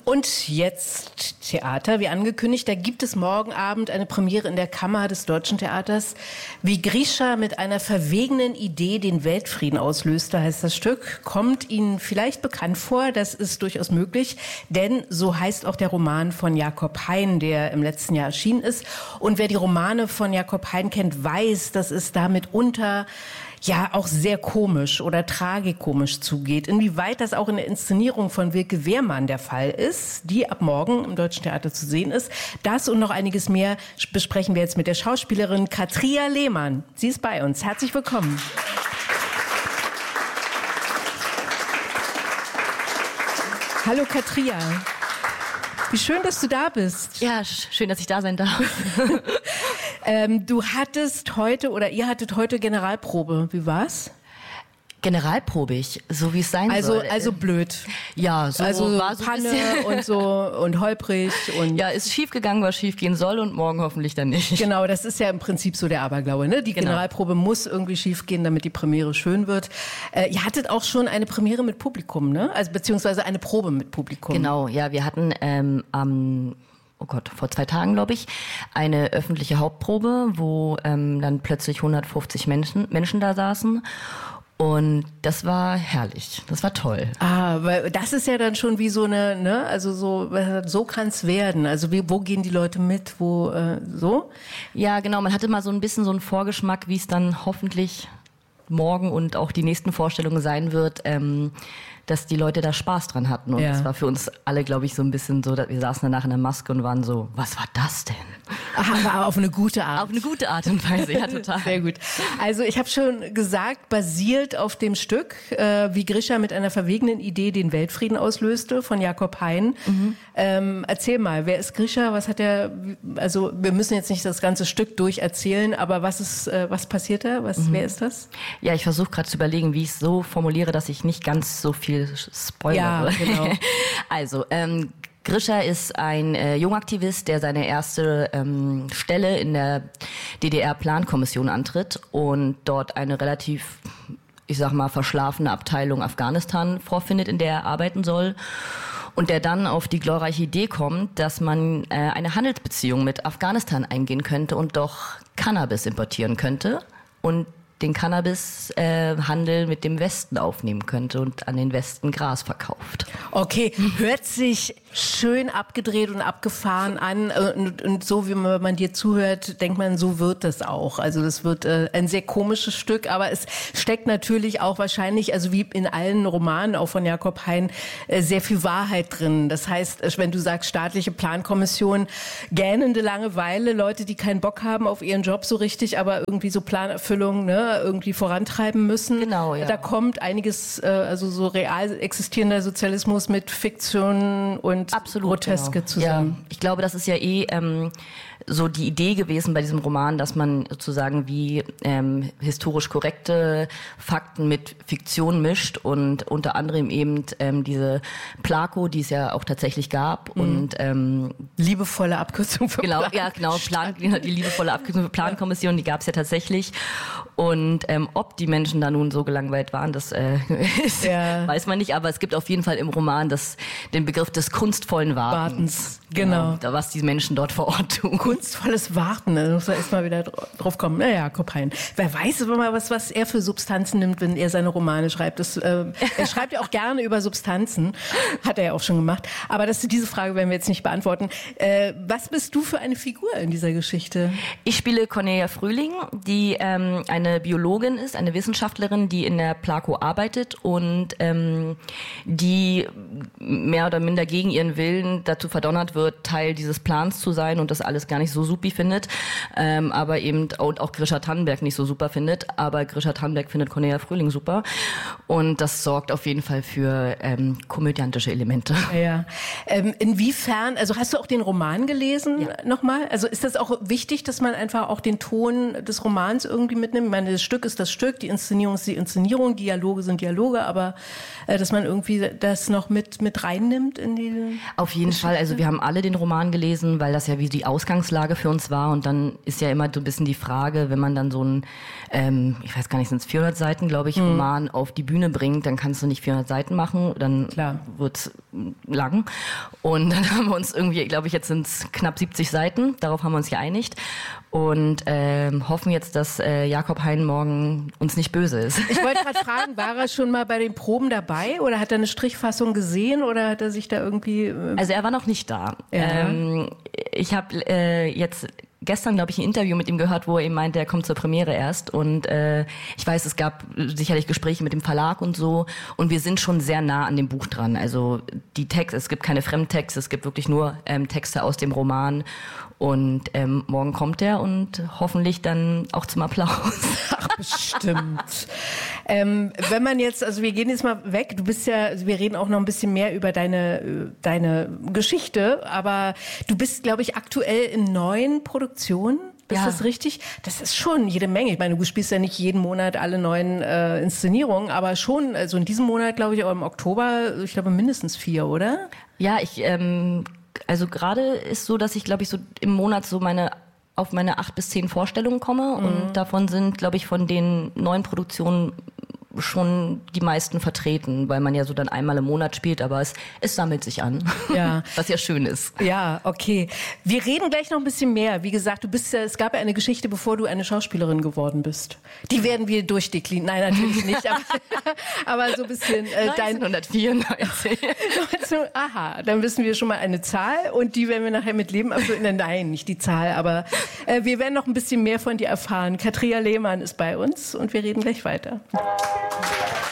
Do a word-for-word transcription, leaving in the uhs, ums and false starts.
Und jetzt Theater, wie angekündigt, da gibt es morgen Abend eine Premiere in der Kammer des Deutschen Theaters. Wie Grisha mit einer verwegenen Idee den Weltfrieden auslöste, heißt das Stück. Kommt Ihnen vielleicht bekannt vor, das ist durchaus möglich, denn so heißt auch der Roman von Jakob Hein, der im letzten Jahr erschienen ist. Und wer die Romane von Jakob Hein kennt, weiß, dass es damit unter ja auch sehr komisch oder tragikomisch zugeht. Inwieweit das auch in der Inszenierung von Wilke Wehrmann der Fall ist, die ab morgen im Deutschen Theater zu sehen ist, das und noch einiges mehr besprechen wir jetzt mit der Schauspielerin Katria Lehmann. Sie ist bei uns. Herzlich willkommen. Hallo Katria. Wie schön, dass du da bist. Ja, schön, dass ich da sein darf. ähm, du hattest heute oder ihr hattet heute Generalprobe. Wie war's? Generalprobig, so wie es sein also, soll. Also blöd. Ja, so also war so Panne ein und so und holprig. Und ja, ist schief gegangen, was schief gehen soll und morgen hoffentlich dann nicht. Genau, das ist ja im Prinzip so der Aberglaube. Ne? Die genau. Generalprobe muss irgendwie schief gehen, damit die Premiere schön wird. Äh, ihr hattet auch schon eine Premiere mit Publikum, ne? Also beziehungsweise eine Probe mit Publikum. Genau, ja, wir hatten ähm, am oh Gott, vor zwei Tagen, glaube ich, eine öffentliche Hauptprobe, wo ähm, dann plötzlich hundertfünfzig Menschen, Menschen da saßen. Und das war herrlich, das war toll. Ah, weil das ist ja dann schon wie so eine, ne, also so, so kann's werden. Also wie, wo gehen die Leute mit, wo, äh, so? Ja, genau, man hatte mal so ein bisschen so einen Vorgeschmack, wie es dann hoffentlich morgen und auch die nächsten Vorstellungen sein wird, ähm, dass die Leute da Spaß dran hatten. Und ja. Das war für uns alle, glaube ich, so ein bisschen so, dass wir saßen danach in der Maske und waren so, was war das denn? Ach, aber auf eine gute Art. Auf eine gute Art und Weise, ja, total. Sehr gut. Also ich habe schon gesagt, basiert auf dem Stück, äh, wie Grisha mit einer verwegenen Idee den Weltfrieden auslöste, von Jakob Hein. Mhm. Ähm, erzähl mal, wer ist Grisha? Was hat er, also wir müssen jetzt nicht das ganze Stück durcherzählen, aber was ist, äh, was passiert da? Was, mhm. Wer ist das? Ja, ich versuche gerade zu überlegen, wie ich es so formuliere, dass ich nicht ganz so viel spoilere. Ja, genau. Also, ähm, Grisha ist ein äh, Jungaktivist, der seine erste ähm, Stelle in der D D R-Plankommission antritt und dort eine relativ, ich sag mal, verschlafene Abteilung Afghanistan vorfindet, in der er arbeiten soll. Und der dann auf die glorreiche Idee kommt, dass man äh, eine Handelsbeziehung mit Afghanistan eingehen könnte und doch Cannabis importieren könnte und den Cannabishandel äh, mit dem Westen aufnehmen könnte und an den Westen Gras verkauft. Okay, hört sich schön abgedreht und abgefahren an und, und so wie man, man dir zuhört, denkt man, so wird das auch. Also das wird äh, ein sehr komisches Stück, aber es steckt natürlich auch wahrscheinlich, also wie in allen Romanen auch von Jakob Hein, äh, sehr viel Wahrheit drin. Das heißt, wenn du sagst staatliche Plankommission, gähnende Langeweile, Leute, die keinen Bock haben auf ihren Job so richtig, aber irgendwie so Planerfüllung, ne, irgendwie vorantreiben müssen. Genau, ja. Da kommt einiges, äh, also so real existierender Sozialismus mit Fiktion und absolut Groteske genau. zusammen. Ja, ich glaube, das ist ja eh ähm, so die Idee gewesen bei diesem Roman, dass man sozusagen wie ähm, historisch korrekte Fakten mit Fiktion mischt und unter anderem eben ähm, diese Plako, die es ja auch tatsächlich gab, mhm. und ähm, liebevolle Abkürzung für genau, Plan. ja genau, Plan, die liebevolle Abkürzung für Plankommission, die gab es ja tatsächlich. Und ähm, ob die Menschen da nun so gelangweilt waren, das äh, ist, ja. weiß man nicht. Aber es gibt auf jeden Fall im Roman das, den Begriff des kunstvollen Wartens. Wartens. Genau. genau. Was die Menschen dort vor Ort tun. Kunstvolles Warten, da muss man erst mal wieder drauf kommen. Naja, Jakob Hein. Wer weiß aber mal, was, was er für Substanzen nimmt, wenn er seine Romane schreibt. Das, äh, er schreibt ja auch gerne über Substanzen. Hat er ja auch schon gemacht. Aber das, diese Frage werden wir jetzt nicht beantworten. Äh, was bist du für eine Figur in dieser Geschichte? Ich spiele Cornelia Frühling, die ähm, eine Biologin ist, eine Wissenschaftlerin, die in der Plako arbeitet und ähm, die mehr oder minder gegen ihren Willen dazu verdonnert wird, Teil dieses Plans zu sein und das alles gar nicht so supi findet, ähm, aber eben auch, auch Grisha Tannenberg nicht so super findet, aber Grisha Tannenberg findet Cornelia Frühling super und das sorgt auf jeden Fall für ähm, komödiantische Elemente. Ja. Ähm, inwiefern, also hast du auch den Roman gelesen ja. nochmal? Also ist das auch wichtig, dass man einfach auch den Ton des Romans irgendwie mitnimmt? Ich meine, das Stück ist das Stück, die Inszenierung ist die Inszenierung, Dialoge sind Dialoge, aber äh, dass man irgendwie das noch mit, mit reinnimmt in die Auf jeden Geschichte? Fall, also wir haben alle den Roman gelesen, weil das ja wie die Ausgangslage für uns war und dann ist ja immer so ein bisschen die Frage, wenn man dann so ein, ähm, ich weiß gar nicht, sind es vierhundert Seiten, glaube ich, hm. Roman auf die Bühne bringt, dann kannst du nicht vierhundert Seiten machen, dann Klar. wird's lang. Und dann haben wir uns irgendwie, glaube ich, jetzt sind es knapp siebzig Seiten, darauf haben wir uns geeinigt. Und ähm, hoffen jetzt, dass äh, Jakob Hein morgen uns nicht böse ist. Ich wollte gerade fragen, war er schon mal bei den Proben dabei oder hat er eine Strichfassung gesehen oder hat er sich da irgendwie... Äh Also er war noch nicht da. Ja. Ähm, ich habe äh, jetzt gestern, glaube ich, ein Interview mit ihm gehört, wo er eben meinte, er kommt zur Premiere erst. Und äh, ich weiß, es gab sicherlich Gespräche mit dem Verlag und so. Und wir sind schon sehr nah an dem Buch dran. Also die Texte, es gibt keine Fremdtexte, es gibt wirklich nur ähm, Texte aus dem Roman. Und ähm, morgen kommt er und hoffentlich dann auch zum Applaus. Ach, bestimmt. ähm, wenn man jetzt, also wir gehen jetzt mal weg, du bist ja, also wir reden auch noch ein bisschen mehr über deine, deine Geschichte, aber du bist, glaube ich, aktuell in neuen Produktionen. Ist Ja. das richtig? Das ist schon jede Menge. Ich meine, du spielst ja nicht jeden Monat alle neuen äh, Inszenierungen, aber schon, also in diesem Monat, glaube ich, auch im Oktober, ich glaube mindestens vier, oder? Ja, ich, ähm, also gerade ist so, dass ich, glaube ich, so im Monat so meine auf meine acht bis zehn Vorstellungen komme mhm. und davon sind, glaube ich, von den neuen Produktionen schon die meisten vertreten, weil man ja so dann einmal im Monat spielt, aber es, es sammelt sich an, ja. was ja schön ist. Ja, okay. Wir reden gleich noch ein bisschen mehr. Wie gesagt, du bist ja, es gab ja eine Geschichte, bevor du eine Schauspielerin geworden bist. Die werden wir durchdeklinieren. Nein, natürlich nicht, aber, aber so ein bisschen äh, dein neunzehnhundertvierundneunzig. Aha, dann wissen wir schon mal eine Zahl und die werden wir nachher mit Leben erfüllen. Nein, nicht die Zahl, aber äh, wir werden noch ein bisschen mehr von dir erfahren. Katria Lehmann ist bei uns und wir reden gleich weiter.